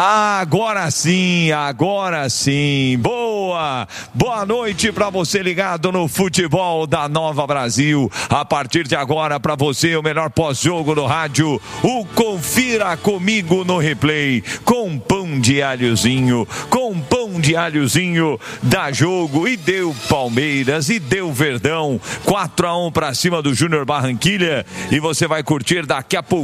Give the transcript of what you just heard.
Agora sim. Boa noite para você ligado no futebol da Nova Brasil. A partir de agora, para você, o melhor pós-jogo no rádio, o Confira Comigo no Replay, com pão de alhozinho, dá jogo, e deu Palmeiras, e deu Verdão, 4-1 para cima do Júnior Barranquilla, e você vai curtir daqui a pouco